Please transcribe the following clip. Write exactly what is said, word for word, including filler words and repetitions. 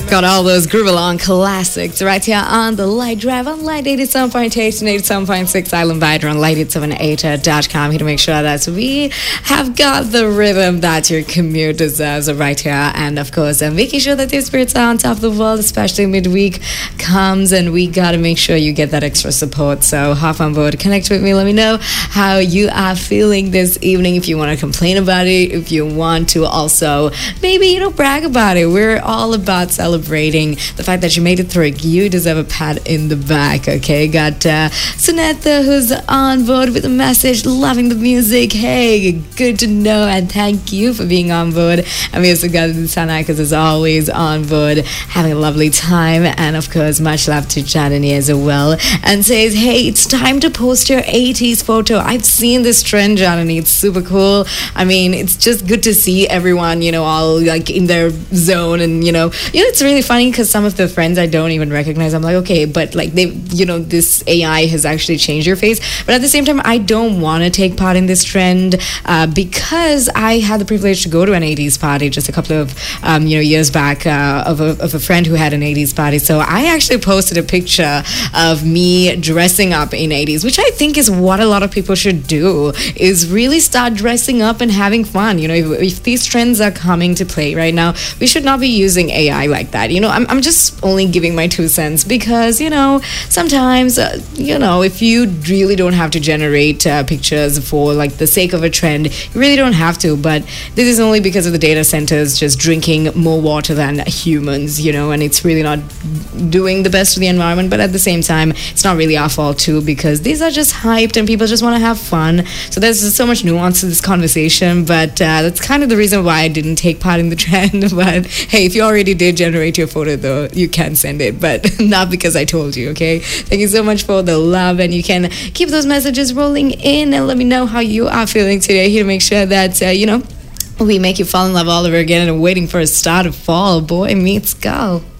Got all those groove along classics right here on the Light Drive on Light eighty-seven point eight and eighty-seven point six Island Vider on light eight seven eight dot com here to make sure that we have got the rhythm that your commute deserves right here. And of course, uh, making sure that your spirits are on top of the world, especially midweek comes, and we got to make sure you get that extra support. So hop on board, connect with me, let me know how you are feeling this evening. If you want to complain about it, if you want to also maybe, you know, brag about it. We're all about celebrating the fact that you made it through. You deserve a pat in the back, okay? Got uh, Sunetha who's on board with a message, loving the music. Hey, good to know, and thank you for being on board. And we also got Sanakas as always on board, having a lovely time. And of course, much love to Janani as well. And says, hey, it's time to post your eighties photo. I've seen this trend, Janani. It's super cool. I mean, it's just good to see everyone, you know, all like in their zone. And, you know, you know, it's really funny because some of the friends I don't even recognize, I'm like, okay, but like they, you know, this A I has actually changed your face. But at the same time, I don't want to take part in this trend uh, because I had the privilege to go to an eighties party just a couple of, um, you know, years back uh, of, a, of a friend who had an eighties party. So I actually posted a picture of me dressing up in eighties, which I think is what a lot of people should do, is really start dressing up and having fun. You know, if, if these trends are coming to play right now, we should not be using A I like that. You know, I'm, I'm just only giving my two cents because, you know, sometimes, uh, you know, if you really don't have to generate uh, pictures for like the sake of a trend, you really don't have to. But this is only because of the data centers just drinking more water than humans, you know, and it's really not doing the best for the environment. But at the same time, it's not really our fault too, because these are just hyped and people just want to have fun. So there's so much nuance to this conversation, but uh, that's kind of the reason why I didn't take part in the trend. But hey, if you already did generate your photo though, you can send it, but not because I told you, okay? Thank you so much for the love, and you can keep those messages rolling in and let me know how you are feeling today here to make sure that, uh, you know, we make you fall in love all over again and waiting for a start of fall. Boy meets girl.